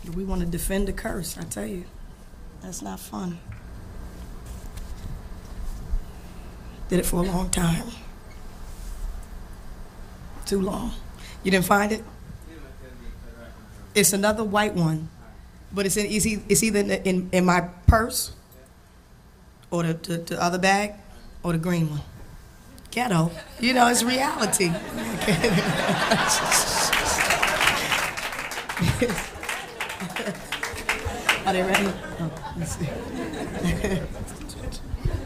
We want to defend the curse, I tell you. That's not fun. Did it for a long time. Too long. You didn't find it? It's another white one, but it's either in my purse or the other bag or the green one. Ghetto. You know, it's reality. Are they ready? Oh, let's see.